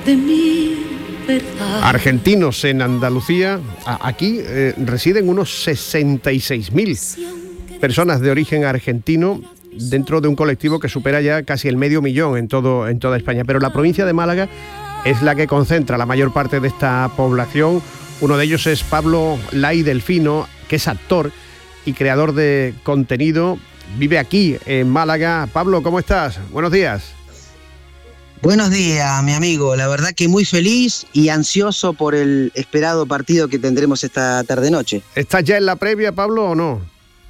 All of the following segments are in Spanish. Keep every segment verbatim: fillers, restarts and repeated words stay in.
de mi verdad. Argentinos en Andalucía, aquí eh, residen unos sesenta y seis mil personas de origen argentino dentro de un colectivo que supera ya casi el medio millón en todo en toda España. Pero la provincia de Málaga es la que concentra la mayor parte de esta población. Uno de ellos es Pablo Lay Delfino, que es actor y creador de contenido. Vive aquí en Málaga. Pablo, ¿cómo estás? Buenos días. Buenos días, mi amigo. La verdad que muy feliz y ansioso por el esperado partido que tendremos esta tarde-noche. ¿Estás ya en la previa, Pablo, o no?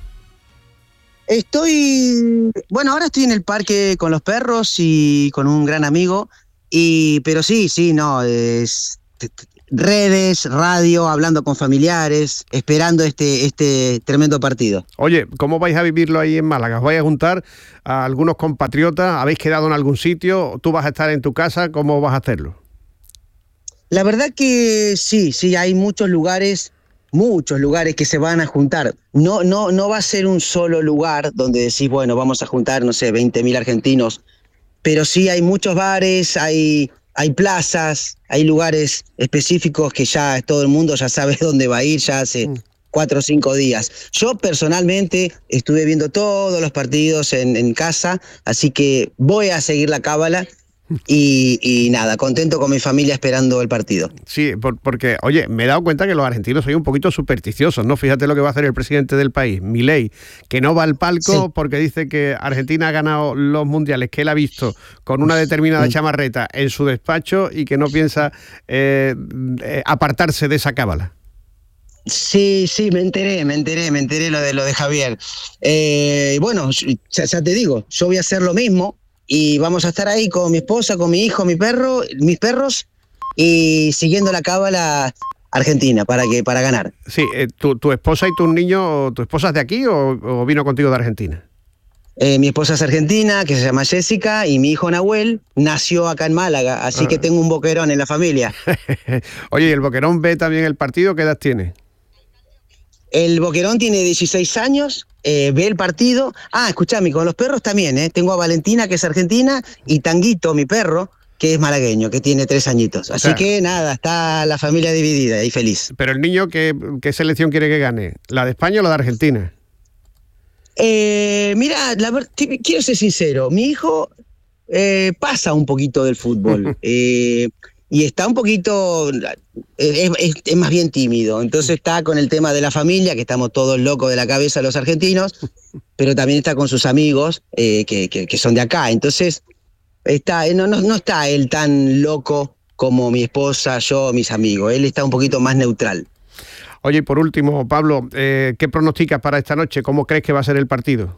Estoy... Bueno, ahora estoy en el parque con los perros y con un gran amigo. Y pero sí, sí, no, es... redes, radio, hablando con familiares, esperando este, este tremendo partido. Oye, ¿cómo vais a vivirlo ahí en Málaga? ¿Os vais a juntar a algunos compatriotas? ¿Habéis quedado en algún sitio? ¿Tú vas a estar en tu casa? ¿Cómo vas a hacerlo? La verdad que sí, sí, hay muchos lugares, muchos lugares que se van a juntar. No, no, no va a ser un solo lugar donde decís, bueno, vamos a juntar, no sé, veinte mil argentinos, pero sí hay muchos bares, hay... Hay plazas, hay lugares específicos que ya todo el mundo ya sabe dónde va a ir ya hace mm. cuatro o cinco días. Yo personalmente estuve viendo todos los partidos en, en casa, así que voy a seguir la cábala y, y nada, contento con mi familia esperando el partido. Sí, por, porque, oye, me he dado cuenta que los argentinos son un poquito supersticiosos, ¿no? Fíjate lo que va a hacer el presidente del país, Milei, que no va al palco sí. porque dice que Argentina ha ganado los mundiales que él ha visto con una determinada sí. chamarreta en su despacho y que no piensa eh, eh, apartarse de esa cábala. Sí, sí, me enteré, me enteré, me enteré lo de lo de Javier. Eh, bueno, ya, ya te digo, yo voy a hacer lo mismo. Y vamos a estar ahí con mi esposa, con mi hijo, mi perro, mis perros, y siguiendo la cábala argentina para que para ganar. Sí, eh, tu, tu esposa y tus niños, ¿tu esposa es de aquí o, o vino contigo de Argentina? Eh, mi esposa es argentina, que se llama Jessica, y mi hijo Nahuel nació acá en Málaga, así ah. que tengo un boquerón en la familia. Oye, ¿y el boquerón ve también el partido? ¿Qué edad tiene? El boquerón tiene dieciséis años, eh, ve el partido. Ah, escuchame, con los perros también, ¿eh? Tengo a Valentina, que es argentina, y Tanguito, mi perro, que es malagueño, que tiene tres añitos. Así o sea, que nada, está la familia dividida y feliz. Pero el niño, ¿qué, qué selección quiere que gane? ¿La de España o la de Argentina? Eh, mira, la, quiero ser sincero, mi hijo eh, pasa un poquito del fútbol. eh, Y está un poquito, es, es, es más bien tímido, entonces está con el tema de la familia, que estamos todos locos de la cabeza los argentinos, pero también está con sus amigos eh, que, que, que son de acá, entonces está, no, no, no está él tan loco como mi esposa, yo, mis amigos, él está un poquito más neutral. Oye, y por último, Pablo, eh, ¿qué pronosticas para esta noche? ¿Cómo crees que va a ser el partido?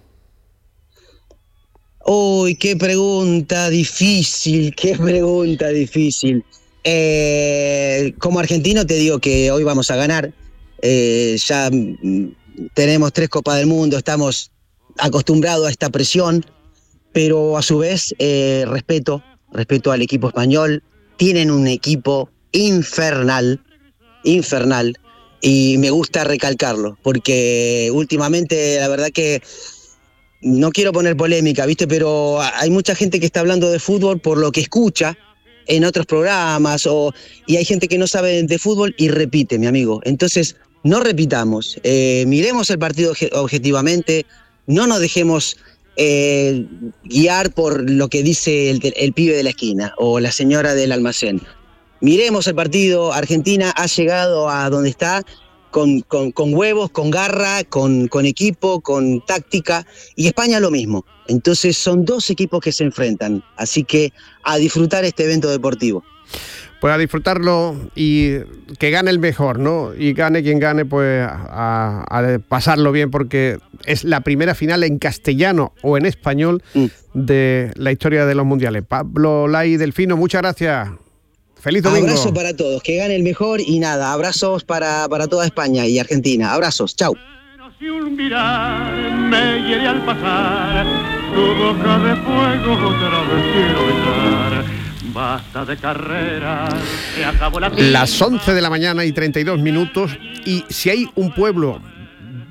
Uy, qué pregunta difícil, qué pregunta difícil. Eh, como argentino te digo que hoy vamos a ganar, eh, ya mm, tenemos tres Copas del Mundo, estamos acostumbrados a esta presión, pero a su vez eh, respeto, respeto al equipo español, tienen un equipo infernal, infernal, y me gusta recalcarlo, porque últimamente la verdad que no quiero poner polémica, ¿viste? Pero hay mucha gente que está hablando de fútbol por lo que escucha en otros programas, o, y hay gente que no sabe de fútbol y repite, mi amigo. Entonces, no repitamos, eh, miremos el partido objetivamente, no nos dejemos eh, guiar por lo que dice el, el pibe de la esquina o la señora del almacén. Miremos el partido, Argentina ha llegado a donde está con, con, con huevos, con garra, con, con equipo, con táctica, y España lo mismo. Entonces son dos equipos que se enfrentan, así que a disfrutar este evento deportivo. Pues a disfrutarlo y que gane el mejor, ¿no? Y gane quien gane, pues a, a pasarlo bien, porque es la primera final en castellano o en español mm. de la historia de los mundiales. Pablo Lay Delfino, muchas gracias. Feliz domingo. Abrazo para todos, que gane el mejor y nada, abrazos para, para toda España y Argentina. Abrazos, chau. Si un mirar me hiere al pasar, tu boca de fuego otra vez quiero besar. Basta de carreras, se acabó la Las once de la mañana y treinta y dos minutos, y si hay un pueblo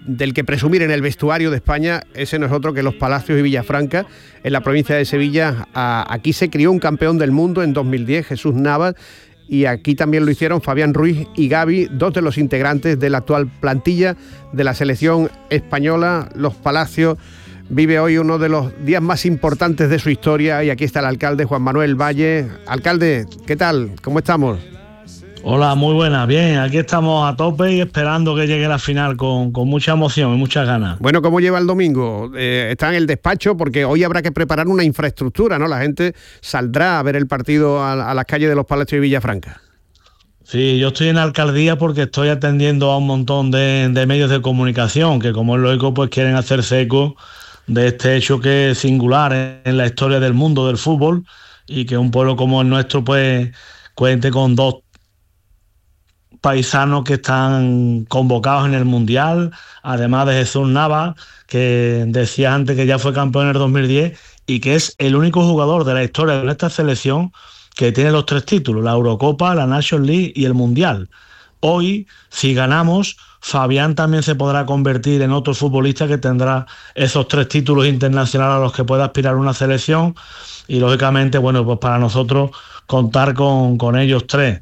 del que presumir en el vestuario de España, ese no es otro que los Palacios y Villafranca, en la provincia de Sevilla. A, aquí se crió un campeón del mundo en dos mil diez, Jesús Navas, y aquí también lo hicieron Fabián Ruiz y Gavi, dos de los integrantes de la actual plantilla de la selección española. Los Palacios vive hoy uno de los días más importantes de su historia y aquí está el alcalde Juan Manuel Valle. Alcalde, ¿qué tal? ¿Cómo estamos? Hola, muy buena, bien, aquí estamos a tope y esperando que llegue la final con, con mucha emoción y muchas ganas. Bueno, ¿cómo lleva el domingo? Eh, está en el despacho porque hoy habrá que preparar una infraestructura, ¿no? La gente saldrá a ver el partido a, a las calles de los Palacios y Villafranca. Sí, yo estoy en la alcaldía porque estoy atendiendo a un montón de, de medios de comunicación que, como es lógico, pues quieren hacerse eco de este hecho que es singular en la historia del mundo del fútbol y que un pueblo como el nuestro pues cuente con dos paisanos que están convocados en el Mundial, además de Jesús Navas, que decía antes que ya fue campeón en el dos mil diez y que es el único jugador de la historia de esta selección que tiene los tres títulos, la Eurocopa, la Nations League y el Mundial. Hoy, si ganamos, Fabián también se podrá convertir en otro futbolista que tendrá esos tres títulos internacionales a los que pueda aspirar una selección y, lógicamente, bueno, pues para nosotros contar con, con ellos tres,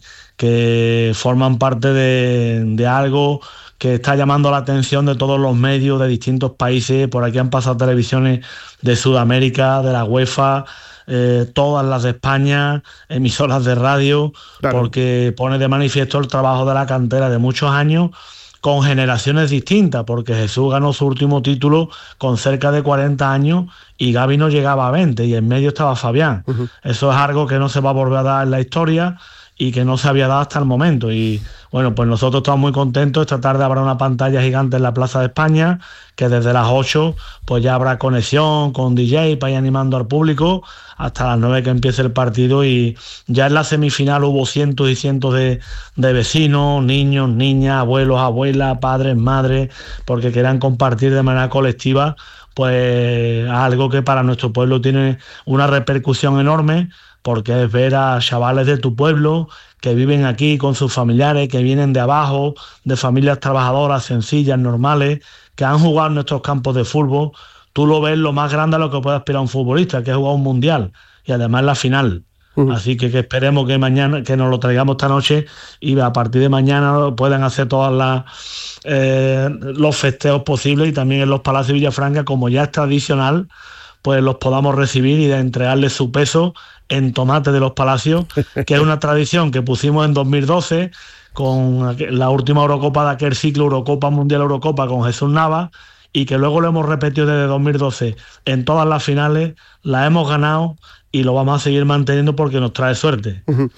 que forman parte de, de algo que está llamando la atención de todos los medios de distintos países. Por aquí han pasado televisiones de Sudamérica, de la UEFA, eh, todas las de España, emisoras de radio, claro, porque pone de manifiesto el trabajo de la cantera de muchos años con generaciones distintas, porque Jesús ganó su último título con cerca de cuarenta años y Gavi no llegaba a veinte y en medio estaba Fabián. Uh-huh. Eso es algo que no se va a volver a dar en la historia y que no se había dado hasta el momento. Y bueno, pues nosotros estamos muy contentos. Esta tarde habrá una pantalla gigante en la Plaza de España, que desde las ocho pues ya habrá conexión con D J para ir animando al público hasta las nueve que empiece el partido. Y ya en la semifinal hubo cientos y cientos de, de vecinos, niños, niñas, abuelos, abuelas, padres, madres, porque quieran compartir de manera colectiva pues algo que para nuestro pueblo tiene una repercusión enorme, porque es ver a chavales de tu pueblo que viven aquí con sus familiares, que vienen de abajo, de familias trabajadoras, sencillas, normales, que han jugado en nuestros campos de fútbol. Tú lo ves lo más grande a lo que puede aspirar un futbolista, que es jugar un mundial, y además la final. Uh-huh. Así que, que esperemos que mañana, que nos lo traigamos esta noche y a partir de mañana puedan hacer todas las eh, los festejos posibles, y también en los Palacios de Villafranca, como ya es tradicional, pues los podamos recibir y de entregarles su peso en tomate de los Palacios, que es una tradición que pusimos en dos mil doce con la última Eurocopa de aquel ciclo, Eurocopa Mundial Eurocopa con Jesús Navas, y que luego lo hemos repetido desde dos mil doce en todas las finales, la hemos ganado y lo vamos a seguir manteniendo porque nos trae suerte. Uh-huh.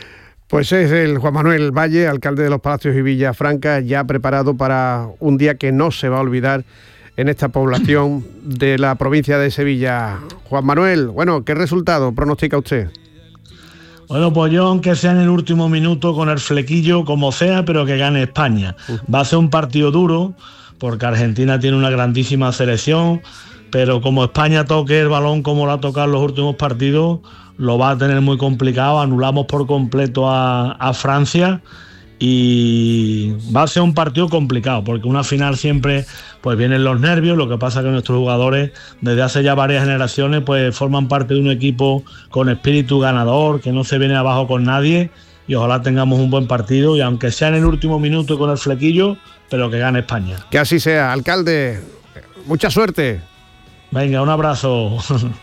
Pues es el Juan Manuel Valle, alcalde de los Palacios y Villafranca, ya preparado para un día que no se va a olvidar en esta población de la provincia de Sevilla. Juan Manuel, bueno, ¿qué resultado pronostica usted? Bueno, pues yo, aunque sea en el último minuto, con el flequillo, como sea, pero que gane España. Uh-huh. Va a ser un partido duro, porque Argentina tiene una grandísima selección, pero como España toque el balón como lo ha tocado en los últimos partidos, lo va a tener muy complicado. Anulamos por completo a, a Francia y va a ser un partido complicado, porque una final siempre pues vienen los nervios. Lo que pasa es que nuestros jugadores desde hace ya varias generaciones pues forman parte de un equipo con espíritu ganador, que no se viene abajo con nadie, y ojalá tengamos un buen partido, y aunque sea en el último minuto y con el flequillo, pero que gane España. Que así sea, alcalde, mucha suerte. Venga, un abrazo.